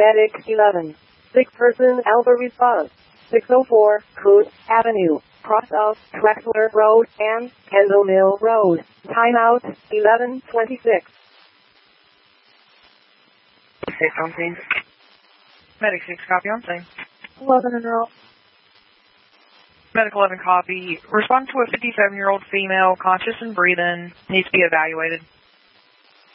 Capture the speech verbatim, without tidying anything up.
Medic eleven. Sick person Alpha response. six oh four, Coos Avenue, cross of Trexler Road and Kendall Mill Road. Timeout, eleven twenty-six. six on scene. Medic six, copy on scene. eleven and roll. Medic eleven, copy. Respond to a fifty-seven-year-old female, conscious and breathing, needs to be evaluated.